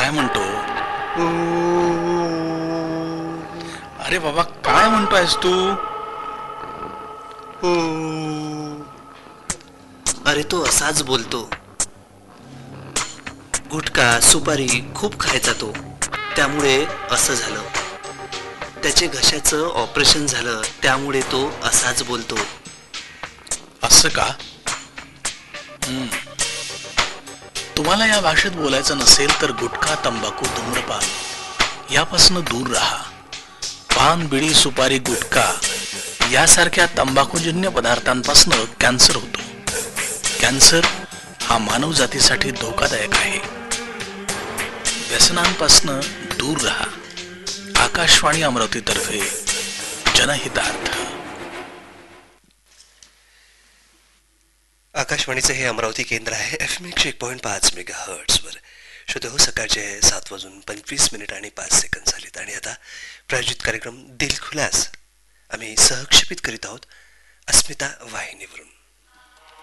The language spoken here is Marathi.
काय म्हणतो? अरे बाबा, काय म्हणतोयस तू? अरे तो असाच बोलतो. गुटखा सुपारी खूप खायचा तो, त्यामुळे असं झालं. त्याचे घशाचं ऑपरेशन झालं, त्यामुळे तो असाच बोलतो. असं का? तुम्हाला या भाषेत बोलायचं नसेल तर गुटखा, तंबाखू, धूम्रपान यापासून दूर राहा. पान, बिडी, सुपारी, गुटखा यासारख्या तंबाखूजन्य पदार्थांपासून कॅन्सर होतो. कॅन्सर हा मानव जातीसाठी धोकादायक आहे. व्यसनांपासून दूर राहा. आकाशवाणी अमरावतीतर्फे जनहितार्थ. आकाशवाणीचं हे अमरावती केंद्र आहे. FM 101.5 मेगाहर्ट्झवर. श्रोते हो, सकाळचे 7:25 आणि 5 झालेत आणि आता प्रायोजित कार्यक्रम दिल खुलास आम्ही सहक्षेपित करीत आहोत अस्मिता वाहिनीवरून.